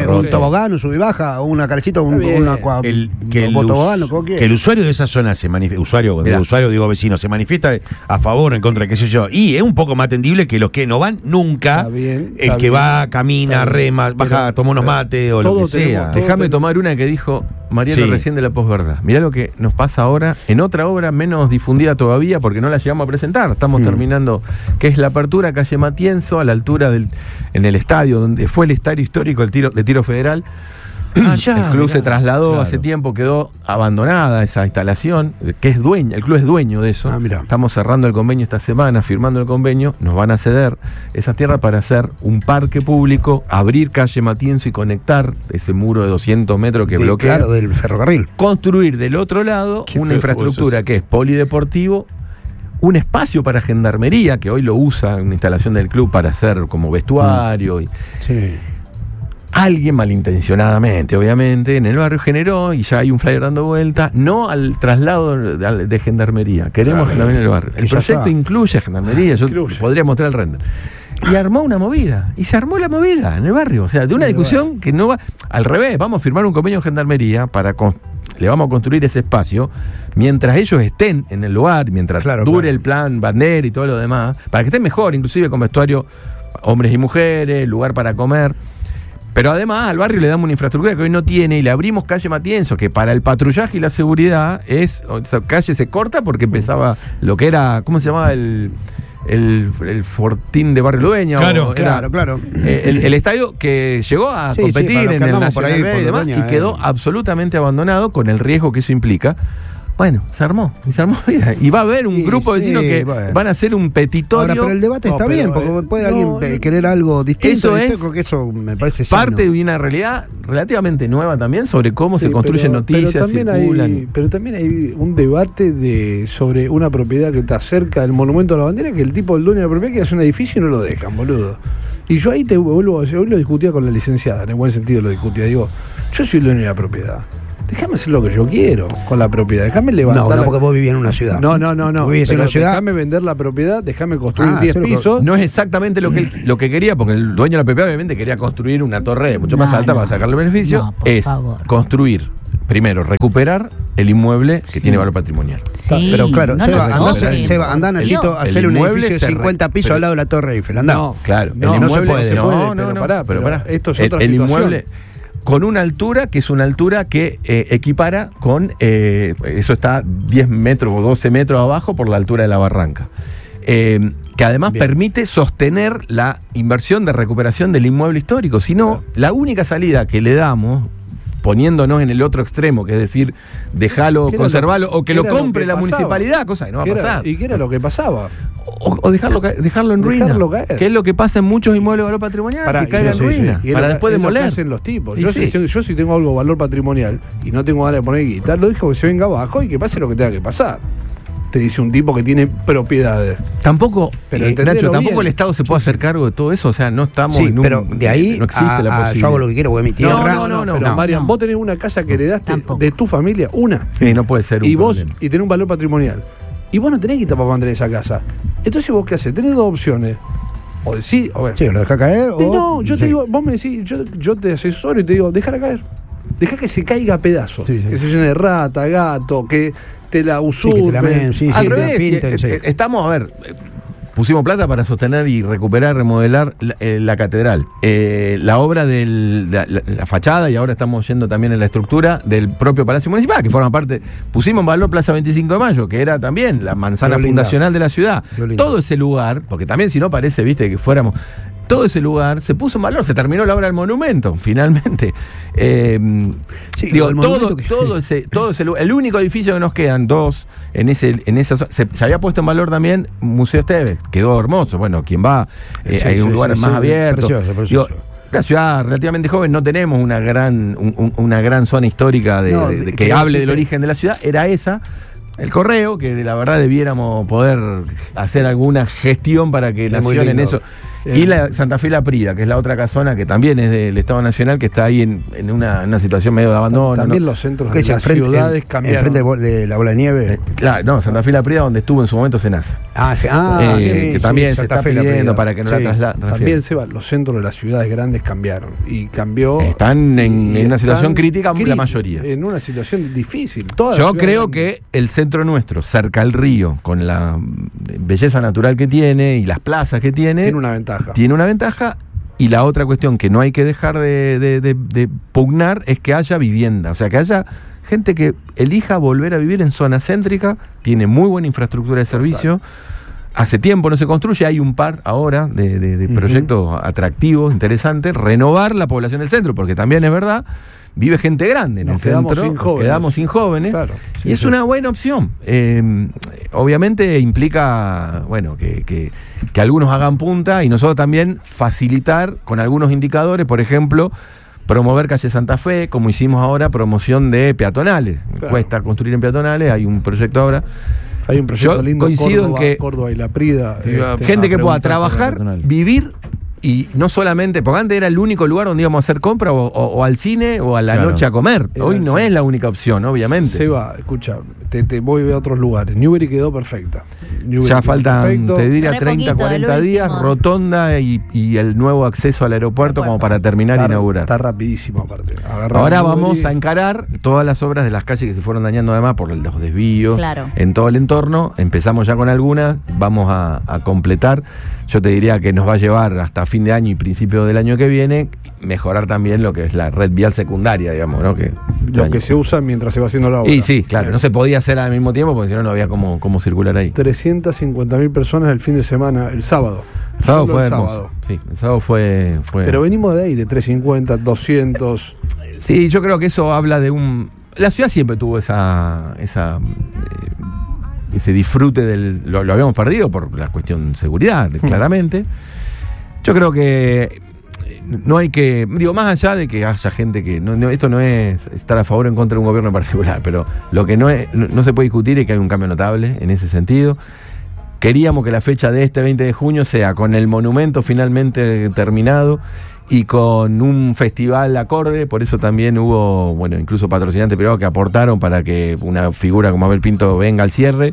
un tobogán, un sub y baja, o una calecita, un, un aqua, el, que, el tobogán, us, que el usuario de esa zona se manifiesta, usuario, cuando usuario digo vecino, se manifiesta a favor, en contra, qué sé yo, y es un poco más atendible que los que no van nunca, está bien, está el que bien, va, camina, rema, baja, toma unos mates o lo que sea. Déjame tomar una que dijo Mariano sí. recién de la posverdad. Mirá lo que nos pasa ahora en otra obra menos difundida todavía, porque no la llegamos a presentar. Estamos mm. terminando, que es la apertura calle Matienzo, a la altura del, en el estadio, donde fue el estadio histórico el tiro, de tiro federal. Ah, ya, el club mirá, se trasladó claro. hace tiempo, quedó abandonada esa instalación, que es dueña, el club es dueño de eso. Ah, estamos cerrando el convenio esta semana, firmando el convenio, nos van a ceder esa tierra para hacer un parque público, abrir calle Matienzo y conectar ese muro de doscientos metros que de, bloquea. Claro, del ferrocarril. Construir del otro lado Qué una infraestructura que es polideportivo, un espacio para gendarmería, que hoy lo usa una instalación del club para hacer como vestuario. Mm. Y, sí. Alguien malintencionadamente, obviamente, en el barrio generó, y ya hay un flyer dando vuelta, no al traslado de, de gendarmería. Queremos claro, gendarmería en el barrio. El proyecto está. incluye gendarmería, yo incluye. podría mostrar el render. Y armó una movida, y se armó la movida en el barrio. O sea, de una discusión que no va. Al revés, vamos a firmar un convenio de gendarmería para. Con, le vamos a construir ese espacio mientras ellos estén en el lugar, mientras claro, dure claro. el plan bandera y todo lo demás, para que estén mejor, inclusive con vestuario hombres y mujeres, lugar para comer. Pero además al barrio le damos una infraestructura que hoy no tiene y le abrimos calle Matienzo, que para el patrullaje y la seguridad es, esa calle se corta porque empezaba lo que era, ¿cómo se llamaba? El, el, el Fortín de Barrio Ludueña. Claro, claro, claro. Eh, el, el estadio que llegó a sí, competir sí, en el Nacional por ahí, por y demás Ludueña, y quedó eh. absolutamente abandonado con el riesgo que eso implica. Bueno, se armó, y se armó y va a haber un sí, grupo de vecinos sí, que bueno. van a hacer un petitorio. Ahora, pero el debate está no, bien, porque eh, puede no, alguien no, querer algo distinto. Eso es, creo que eso me parece parte sano. de una realidad relativamente nueva también sobre cómo sí, se construyen pero, noticias, pero también circulan. Hay, pero también hay un debate de sobre una propiedad que está cerca del monumento a la bandera, que el tipo del dueño de la propiedad quiere hacer un edificio y no lo dejan, boludo. Y yo ahí te vuelvo a decir, hoy lo discutía con la licenciada, en el buen sentido lo discutía, digo, yo soy el dueño de la propiedad. Déjame hacer lo que yo quiero con la propiedad. Déjame levantar. No, no, porque vos vivís en una ciudad. No, no, no, no. Vos vivís en una ciudad. Déjame vender la propiedad, déjame construir ah, diez pisos. No es exactamente lo que él, lo que quería, porque el dueño de la propiedad obviamente quería construir una torre mucho no, más alta no, para sacarle beneficio. No, es favor. construir, primero, recuperar el inmueble que sí. tiene valor patrimonial. Sí, pero claro, no Seba, andá, Seba, andá Nachito, a hacer un edificio de cincuenta pisos al lado de la Torre Eiffel. Andá. No, claro. No, el no se puede. No, no, no. Pará, pero pará. Esto es otra el, situación. El inmueble con una altura que es una altura que eh, equipara con, eh, eso está diez metros o doce metros abajo por la altura de la barranca. Eh, que además Bien. permite sostener la inversión de recuperación del inmueble histórico. Si no, la única salida que le damos, poniéndonos en el otro extremo, que es decir, dejarlo, conservarlo, o que lo compre lo que la municipalidad, cosa que no va a pasar. Era, ¿Y qué era lo que pasaba? O, o dejarlo, dejarlo en dejarlo ruina. Caer. Que es lo que pasa en muchos inmuebles de valor patrimonial, para, que caiga en sí, ruina, sí. para después demoler. Lo que hacen los tipos. Yo, sí. si, yo si tengo algo de valor patrimonial y no tengo ganas de poner guitarra, lo dejo que se venga abajo y que pase lo que tenga que pasar. Te dice un tipo que tiene propiedades. Tampoco, pero eh, Nacho, tampoco bien. el Estado se puede hacer cargo de todo eso, o sea, no estamos sí, en un, pero de ahí no existe a, la posibilidad. Yo hago lo que quiero, voy a mi tierra. No, no, no, no, pero no, Marian, no. vos tenés una casa que heredaste Tampoco. de tu familia, una. Sí, no puede ser un Y vos, problema. y tenés un valor patrimonial. Y vos no tenés guita para mantener esa casa. Entonces vos qué haces, tenés dos opciones. O decís, o ver. Sí, lo dejás caer o. No, yo sí. te digo, vos me decís, yo, yo te asesoro y te digo, déjala caer. Dejá que se caiga a pedazos. Sí, sí. Que se llene de rata, gato, que te la usurpen. Sí, sí, Al sí, revés, pinten, eh, sí. eh, estamos, a ver, eh, pusimos plata para sostener y recuperar, remodelar la, eh, la catedral. Eh, la obra de la, la, la fachada, y ahora estamos yendo también en la estructura del propio Palacio Municipal, que forma parte, pusimos en valor Plaza veinticinco de Mayo, que era también la manzana fundacional de la ciudad. Todo ese lugar, porque también si no parece, viste, que fuéramos... Todo ese lugar se puso en valor, se terminó la obra del monumento, finalmente. Eh, sí, digo, todo, que... todo ese, todo ese lugar, el único edificio que nos quedan, dos, en ese, en esa zona, se, se había puesto en valor también Museo Esteves, quedó hermoso. Bueno, quien va, eh, sí, hay sí, un lugar sí, más sí, abierto. Precioso, precioso. Digo, la ciudad relativamente joven, no tenemos una gran, un, una gran zona histórica de, no, de, de, que, que hable del origen de la ciudad, era esa. El correo, que la verdad debiéramos poder hacer alguna gestión para que nación en eso. Y la Santa Fe La Prida, que es la otra casona que también es del Estado Nacional, que está ahí en, en una, una situación medio de abandono. También ¿no? los centros de las ciudades cambiaron. ¿Enfrente de la bola de nieve? Eh, claro, no, Santa Fe La Prida, donde estuvo en su momento Senasa. Ah, sí, ah eh, sí, que también sí, se Santa está Fe La pidiendo Prida. para que no Sí. la trasladen. También, Seba, los centros de las ciudades grandes cambiaron. Y cambió. Están en, y en una situación están crítica cri- la mayoría. En una situación difícil. Todas Yo las ciudades creo grandes. que el centro nuestro, cerca al río, con la belleza natural que tiene y las plazas que tiene, tiene una ventaja. tiene una ventaja. Y la otra cuestión que no hay que dejar de, de, de, de pugnar es que haya vivienda. O sea, que haya gente que elija volver a vivir en zona céntrica, tiene muy buena infraestructura de servicio. Hace tiempo no se construye, hay un par ahora de, de, de proyectos uh-huh. atractivos, interesantes. Renovar la población del centro, porque también es verdad, vive gente grande en Nos el quedamos centro, sin jóvenes. quedamos sin jóvenes, Claro, sí, y es sí. una buena opción. Eh, obviamente implica, bueno, que, que, que algunos hagan punta y nosotros también facilitar con algunos indicadores, por ejemplo, promover calle Santa Fe, como hicimos ahora, promoción de peatonales. Claro. Cuesta construir en peatonales, hay un proyecto ahora. Hay un proyecto Yo lindo coincido Córdoba, en que Córdoba y La Prida. este, gente que pueda preguntar trabajar, por el vivir y no solamente, porque antes era el único lugar donde íbamos a hacer compra o, o- o al cine o a la Claro. noche a comer. Era Hoy el no cine. es la única opción, obviamente. Seba, escucha, te, te voy a otros lugares. Newbery quedó perfecta. Newbery Ya quedó faltan, perfecto. te diría, Re treinta, poquito, el cuarenta días, último. rotonda y, y el nuevo acceso al aeropuerto como para terminar Está- de inaugurar. Está rapidísimo aparte. Agarrar Ahora Newbery. vamos a encarar todas las obras de las calles que se fueron dañando además por los desvíos Claro. en todo el entorno. Empezamos ya con algunas, vamos a, a completar. Yo te diría que nos va a llevar hasta fin de año y principio del año que viene mejorar también lo que es la red vial secundaria, digamos, ¿no? Que, Lo que se usa mientras se va haciendo la obra. Y sí, claro, no se podía hacer al mismo tiempo porque si no, no había cómo, cómo circular ahí. trescientas cincuenta mil personas el fin de semana, el sábado. El sábado Solo fue el hermoso. sábado. Sí, el sábado fue, fue... Pero venimos de ahí, de trescientos cincuenta, doscientos. Sí, yo creo que eso habla de un... La ciudad siempre tuvo esa... esa eh, ese disfrute del... Lo, lo habíamos perdido por la cuestión de seguridad, claramente. Yo creo que no hay que... Digo, más allá de que haya gente que... No, no, esto no es estar a favor o en contra de un gobierno en particular, pero lo que no, es, no, no se puede discutir es que hay un cambio notable en ese sentido. Queríamos que la fecha de este veinte de junio sea con el monumento finalmente terminado y con un festival acorde, por eso también hubo, bueno, incluso patrocinantes privados que aportaron para que una figura como Abel Pinto venga al cierre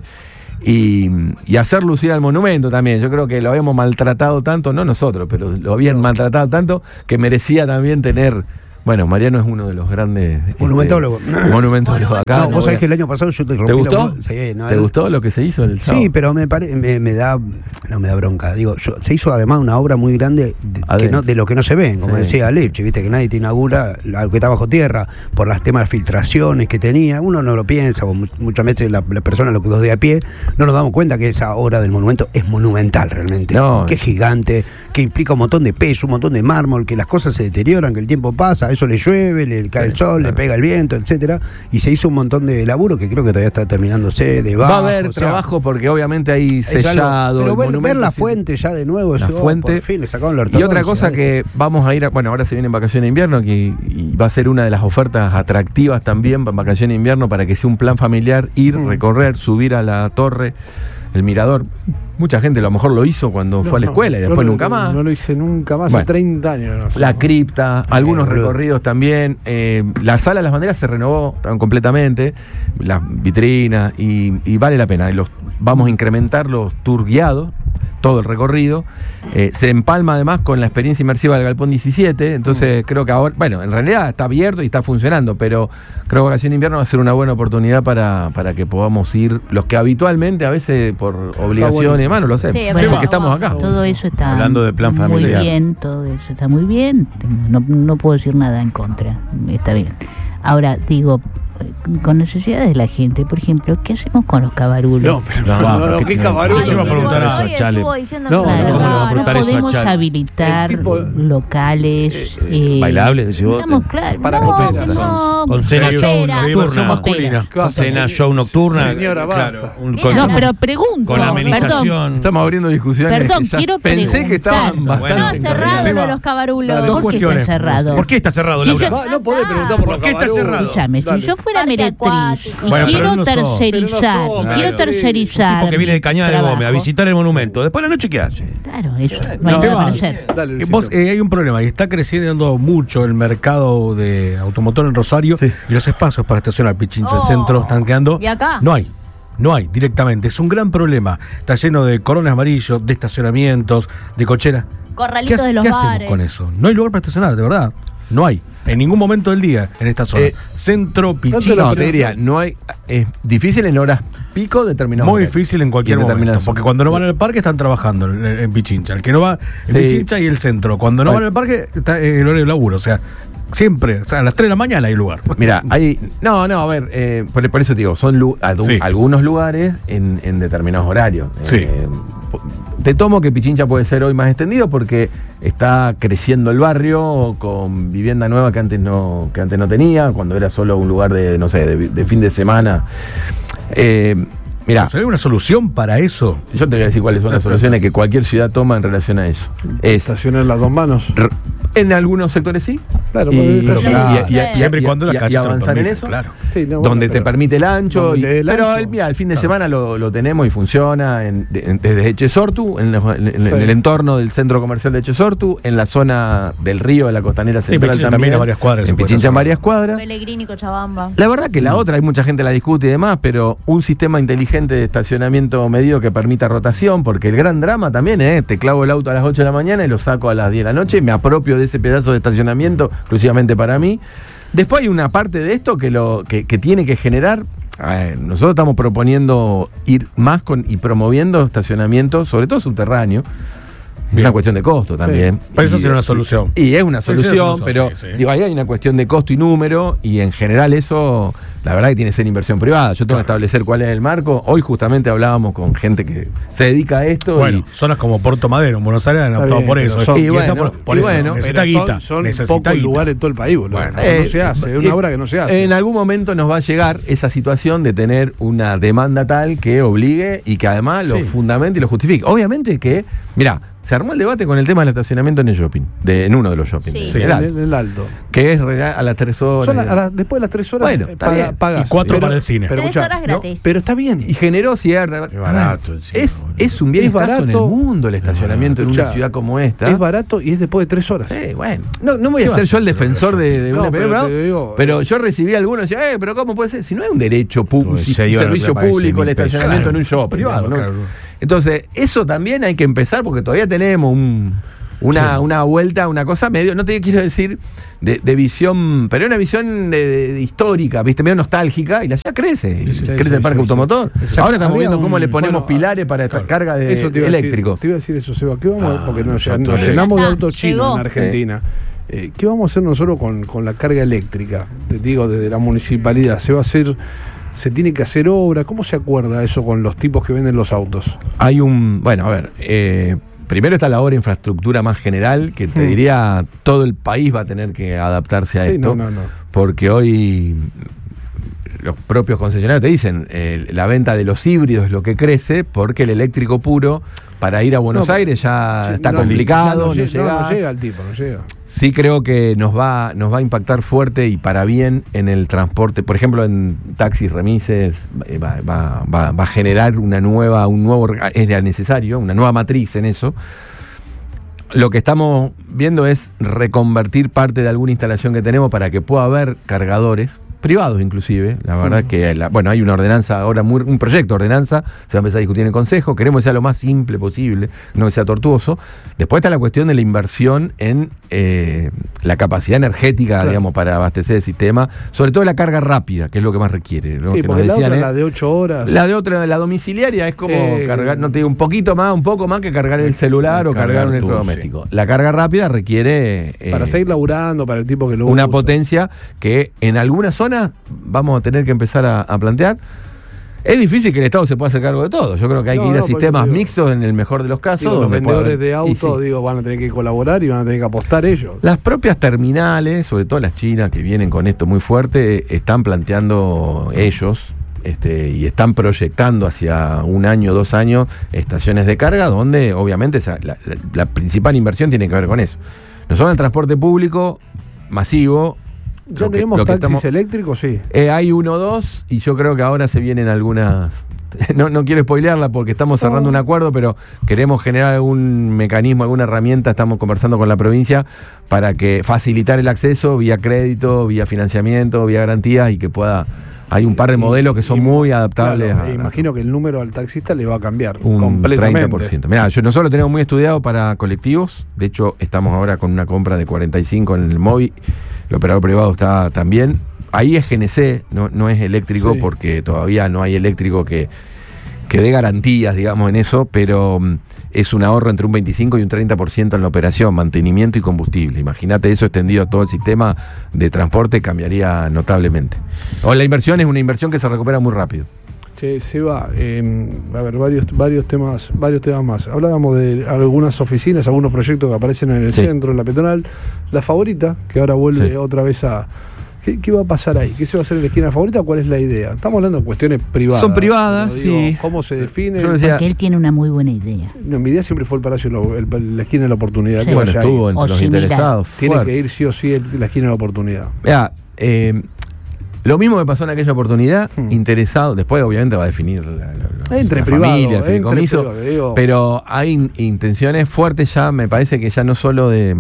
y, y hacer lucir al monumento también. Yo creo que lo habíamos maltratado tanto, no nosotros, pero lo habían maltratado tanto que merecía también tener... Bueno, Mariano es uno de los grandes... Monumentólogo. Este, monumentólogo acá. No, no vos sabés voy a- que el año pasado yo te rompí ¿Te gustó? la- sí, no, ¿Te el- gustó lo que se hizo el sábado? Sí, pero me, pare, me, me da no me da bronca. Digo, yo- se hizo además una obra muy grande de, que Adentro. no, de lo que no se ven, como Sí. decía Lepche, viste que nadie te inaugura algo que está bajo tierra por las temas de filtraciones que tenía. Uno no lo piensa, o mu- muchas veces la, la persona, los los de a pie, no nos damos cuenta que esa obra del monumento es monumental realmente. No, que es gigante, que implica un montón de peso, un montón de mármol, que las cosas se deterioran, que el tiempo pasa, eso le llueve, le cae Sí, el sol, claro. le pega el viento, etcétera. Y se hizo un montón de laburo que creo que todavía está terminándose de Va a bajo, haber o sea, trabajo porque obviamente hay es algo- sellado. pero el ver, ver monumento la sí- fuente ya de nuevo, La eso, oh, fuente. por fin le sacaron la Y ortodoncia, otra cosa ¿eh? que vamos a ir, a- bueno, ahora se vienen vacaciones de invierno que, y va a ser una de las ofertas atractivas también para vacaciones de invierno para que sea un plan familiar, ir, Mm. recorrer, subir a la torre, el mirador. Mucha gente a lo mejor lo hizo cuando No, fue a la no, escuela y yo después no- nunca más. No lo hice nunca más, Bueno. hace treinta años. No, La cripta, algunos boludo. recorridos también. eh, la sala de las banderas se renovó tan completamente, las vitrinas, y, y vale la pena. Y los, vamos a incrementar los tours guiados, todo el recorrido. Eh, se empalma además con la experiencia inmersiva del Galpón diecisiete. Entonces creo que ahora, bueno, en realidad está abierto y está funcionando, pero creo que Vacación de Invierno va a ser una buena oportunidad para, para que podamos ir los que habitualmente, a veces por obligación bueno. y demás, no lo hacemos. Sí, Sí, bueno, porque estamos acá. Todo eso está Hablando de plan muy familiar. bien, todo eso está muy bien. No, no puedo decir nada en contra, está bien. Ahora, digo, con necesidades de la gente, por ejemplo, ¿qué hacemos con los cabarulos? No, pero No, no, no, no, ¿qué- qué qué- cabarulo. Yo iba a sí, preguntar bueno, eso a hoy Chale. estuvo diciendo No, que- no, ¿cómo le va a no preguntar eso a podemos Chale? habilitar El tipo- locales Eh, eh, bailables, decís vos. digamos, claro, Para no, coperas, no, Con cena Espera. show Espera. nocturna. masculina. ¿Qué vas a Cena hacer? show nocturna. Señora, basta. claro, un- Mira, con, no, pero pregunto, con la perdón, amenización. Estamos abriendo discusiones. Perdón, Ya quiero pensé que estaban preguntar. bastante Estaba encaminadas. cerrado lo de los cabarulos. Dale, ¿por qué está cerrado? ¿Por qué está cerrado, Si Laura? yo- Va, no podés preguntar por ¿Por los qué está cabarulos. cerrado? Escúchame, si Dale. yo fuera Ahora meretriz. Y bueno, quiero no tercerizar. no y quiero claro. tercerizar. Un tipo que viene de Cañada de trabajo. Gómez a visitar el monumento. Después de la noche, ¿qué hace? Claro, eso. No, No, hay nada para Sebas, hacer. Dale, Eh, Luisito. vos, eh, hay un problema y está creciendo mucho el mercado de automotor en Rosario y los espacios para estacionar Pichincha, el Oh. centro, están quedando. ¿Y acá? No hay. No hay, directamente. Es un gran problema. Está lleno de coronas amarillos, de estacionamientos, de cocheras. ¿Qué, Corralitos hace- de los qué hacemos bares. con eso? No hay lugar para estacionar, de verdad. No hay. En ningún momento del día en esta zona. Eh, Centro, Pichincha. No, te diría, no hay, es difícil en horas pico determinadas. Muy difícil en cualquier momento. Porque cuando no van al parque están trabajando en, en Pichincha. El que no va en Sí. Pichincha y el centro. Cuando no Ay. van al parque está en el horario de laburo. O sea, siempre, o sea, a las tres de la mañana hay lugar. Mira, hay. No, no, a ver, eh, por, por eso te digo, son lu- adu- Sí. algunos lugares en, en determinados horarios. Sí. Eh, te tomo que Pichincha puede ser hoy más extendido porque está creciendo el barrio con vivienda nueva que antes no, que antes no tenía, cuando era solo un lugar de, no sé, de, de fin de semana. Eh, Mira, ¿hay una solución para eso? yo te voy a decir cuáles son las soluciones que cualquier ciudad toma en relación a eso. Es Estacionar las dos manos. r- en algunos sectores sí. Claro, y, porque y- claro. y- y- Siempre y cuando la y- y calle te lo avanzar en permite, eso. claro. Sí, no, bueno, donde te pero- permite el ancho. donde y- te dé el pero ancho. el, mira, el fin de Claro. semana lo, lo tenemos y funciona en, de- en- desde Echesortu, en, la- en- en Sí. el entorno del centro comercial de Echesortu, en la zona del río de la costanera Sí, central Pichincha también. también a varias cuadras se En puede Pichincha en estacionar. varias cuadras. Pellegrini, Cochabamba. La verdad que la otra, hay mucha gente la discute y demás, pero un sistema inteligente de estacionamiento medido que permita rotación, porque el gran drama también es, te clavo el auto a las ocho de la mañana y lo saco a las diez de la noche, me apropio de ese pedazo de estacionamiento exclusivamente para mí. Después hay una parte de esto que, lo, que, que tiene que generar, eh, nosotros estamos proponiendo ir más con y promoviendo estacionamiento, sobre todo subterráneo. Es Bien. una cuestión de costo también. Pero eso Y- sería una solución. Y es una Sí, sí, es una solución, solución, pero sí, sí. digo, ahí hay una cuestión de costo y número, y en general eso, la verdad que tiene que ser inversión privada. Yo tengo que establecer cuál es el marco. Hoy justamente hablábamos con gente que se dedica a esto. Bueno, zonas como Puerto Madero en Buenos Aires han Está optado bien, por pero eso. son- Y y esa bueno, por, por y eso bueno, necesita Pero guita. son, son necesita pocos guita. lugares en todo el país, boludo. Bueno, no Eh, se hace, es eh, una obra que no se hace. En algún momento nos va a llegar esa situación de tener una demanda tal que obligue y que además lo Sí. fundamente y lo justifique. Obviamente que, mira, se armó el debate con el tema del estacionamiento en el shopping, de, en uno de los shopping. Sí. de- Sí, del en Alto, el, en el Alto. que es rega- a las tres horas. Son a- a la- después de las tres horas Bueno, eh, está paga- bien. pagas. Y cuatro Pero- para el cine. pero Tres escuchá, horas no, gratis. pero está bien. Y generó cierta. Es barato A ver, el cine, es, boludo. es un bien Es escaso en el barato. mundo el estacionamiento en una Escuchá, ciudad como esta. Es barato y es después de tres horas. Sí, bueno. No, no voy ¿Qué a va ser a yo el ser? defensor de, de No, una pero pero, te digo, pero eh, yo recibí algunos y decía, eh, pero ¿cómo puede ser? Si no es un derecho público, Uy, un seis horas servicio te parece público el mil pesos. estacionamiento Claro. en un shopping. Privado, digamos, ¿no? claro. Entonces, eso también hay que empezar porque todavía tenemos un, una, Sí. una vuelta, una cosa medio, no te quiero decir de, de visión, pero una visión de, de histórica, ¿viste? Medio nostálgica, y la ciudad crece, y Sí, sí, crece sí, el parque sí, automotor. Exacto. Ahora estamos Había viendo cómo un- le ponemos bueno, pilares para esta carga de Eso te iba a decir- eléctrico. te iba a decir eso, Seba. ¿Qué vamos a- Ah, porque nos, nosotros nos le- llenamos de Ya está, autos chinos llegó. en Argentina. Eh, ¿Qué vamos a hacer nosotros con, con la carga eléctrica? Te digo, desde la municipalidad. ¿Se va a hacer, se tiene que hacer obra? ¿Cómo se acuerda eso con los tipos que venden los autos? Hay un, bueno, a ver, eh, primero está la obra de infraestructura más general, que te Hmm. diría todo el país va a tener que adaptarse a Sí, esto, no, no, no. porque hoy los propios concesionarios te dicen, eh, la venta de los híbridos es lo que crece, porque el eléctrico puro para ir a Buenos No, Aires ya Sí, está no, complicado, ya no, no, llega, no, no llegás. llega el tipo, no llega. Sí creo que nos va, nos va a impactar fuerte y para bien en el transporte. Por ejemplo, en taxis, remises, eh, va, va- va- va a generar una nueva, un nuevo, era necesario, una nueva matriz en eso. Lo que estamos viendo es reconvertir parte de alguna instalación que tenemos para que pueda haber cargadores privados inclusive. La verdad que, la- bueno, hay una ordenanza ahora, muy, un proyecto de ordenanza, se va a empezar a discutir en el Consejo, queremos que sea lo más simple posible, no que sea tortuoso. Después está la cuestión de la inversión en eh, la capacidad energética, Claro. digamos, para abastecer el sistema, sobre todo la carga rápida, que es lo que más requiere. ¿no? Sí, Que porque nos la decían, otra, ¿eh? la de ocho horas. La de otra, la domiciliaria, es como Eh, cargar, no te digo, un poquito más, un poco más que cargar el celular o cargar cargar un tu, electrodoméstico. La carga rápida requiere eh, para seguir laburando, para el tipo que lo una usa. potencia que en algunas zonas vamos a tener que empezar a, a plantear. Es difícil que el Estado se pueda hacer cargo de todo. Yo creo que hay No, que ir no, a por eso sistemas digo. mixtos en el mejor de los casos. Digo, los donde pueda vendedores haber- de y autos, sí. digo, van a tener que colaborar y van a tener que apostar ellos. Las propias terminales, sobre todo las chinas que vienen con esto muy fuerte, están planteando ellos este, y están proyectando hacia un año, dos años, estaciones de carga donde obviamente esa- la, la- la principal inversión tiene que ver con eso. Nosotros en el transporte público masivo ¿Ya tenemos que, taxis estamos, eléctricos? Sí. Eh, hay uno o dos y yo creo que ahora se vienen algunas... No, no quiero spoilearla porque estamos cerrando oh. un acuerdo, pero queremos generar algún mecanismo, alguna herramienta, estamos conversando con la provincia para que facilitar el acceso vía crédito, vía financiamiento, vía garantía y que pueda... Hay un par de modelos que son y, muy adaptables. Claro, a, e imagino a, que el número al taxista le va a cambiar un completamente. treinta por ciento. Mirá, yo nosotros lo tenemos muy estudiado para colectivos. De hecho, estamos ahora con una compra de cuarenta y cinco en el móvil. El operador privado está también. Ahí es G N C, no, no es eléctrico, sí. porque todavía no hay eléctrico que, que dé garantías, digamos, en eso, pero um, es un ahorro entre un veinticinco y un treinta por ciento en la operación, mantenimiento y combustible. Imagínate eso extendido a todo el sistema de transporte, cambiaría notablemente. O la inversión es una inversión que se recupera muy rápido. Che, Seba, eh, a ver, varios, varios temas, varios temas más. Hablábamos de algunas oficinas, algunos proyectos que aparecen en el sí. centro, en la peatonal. La Favorita, que ahora vuelve sí. otra vez a... ¿Qué, ¿Qué va a pasar ahí? ¿Qué se va a hacer en la esquina favorita? ¿Cuál es la idea? Estamos hablando de cuestiones privadas. Son privadas, digo, sí. ¿Cómo se define? Yo decía, porque él tiene una muy buena idea. No, mi idea siempre fue el Palacio, el, el, la esquina de la oportunidad. Sí. Bueno, estuvo entre los similar. interesados. Tiene fuerte. que ir sí o sí el, la esquina de la oportunidad. Mira, eh, lo mismo que pasó en aquella oportunidad, hmm. interesado, después obviamente va a definir la, la, entre la privado, familia, el fideicomiso, pero hay in, intenciones fuertes ya, me parece que ya no solo de...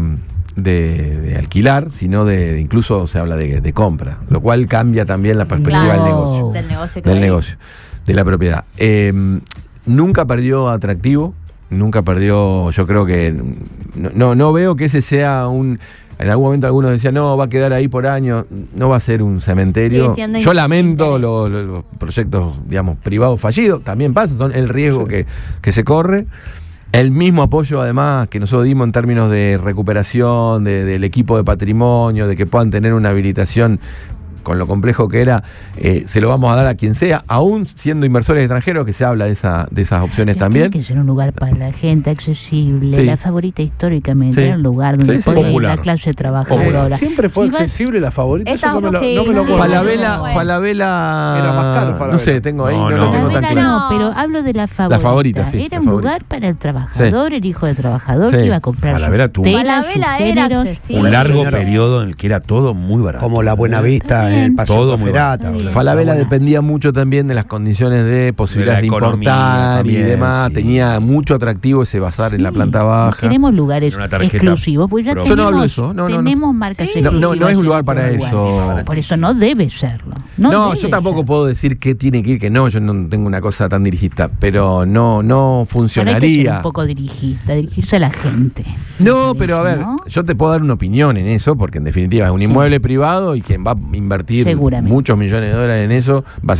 De, de alquilar, sino de, de incluso se habla de, de compra, lo cual cambia también la perspectiva claro. del negocio, del negocio, del negocio, de la propiedad. Eh, nunca perdió atractivo, nunca perdió, yo creo que no, no, no veo que ese sea un... En algún momento algunos decían, no, va a quedar ahí por años, no va a ser un cementerio. Yo lamento los, los proyectos, digamos, privados fallidos, también pasa, son el riesgo sí. que, que se corre. El mismo apoyo, además, que nosotros dimos en términos de recuperación, de, del equipo de patrimonio, de que puedan tener una habilitación con lo complejo que era, eh, se lo vamos a dar a quien sea, aún siendo inversores extranjeros, que se habla de, esa, de esas opciones pero también. Tiene que ser un lugar para la gente accesible. Sí. La Favorita históricamente sí. era un lugar donde sí, sí. podía ir la clase trabajadora. Siempre fue si accesible la Favorita. Eso no me lo, sí, no me lo sí, Falabella, bueno. Falabella. Era más caro, Falabella. No sé, tengo ahí, no, no, no lo tengo tan claro. No, pero hablo de la Favorita. La Favorita, sí. Era un favorita. lugar para el trabajador, sí. el hijo del trabajador, sí. que iba a comprar Falabella sus telas, Falabella sus era géneros. accesible. Un largo periodo en el que era todo muy barato. Como la Buenavista en el Paseo todo muy Falabella dependía mucho también de las condiciones de posibilidades de, de importar también, y demás. Sí. Tenía mucho atractivo ese bazar en la planta baja. Queremos lugares exclusivos, pues ya tenemos, yo no hablo de eso. No, tenemos no, no. marcas sí. no, no, no es un lugar para eso. Por eso no debe serlo. No, no debe yo tampoco ser. puedo decir que tiene que ir, que no. Yo no tengo una cosa tan dirigista, pero no, no funcionaría. Pero hay que ser un poco dirigista, dirigirse a la gente. No, pero a ver, ¿no? Yo te puedo dar una opinión en eso, porque en definitiva es un inmueble sí. privado y quien va a invertir muchos millones de dólares en eso va a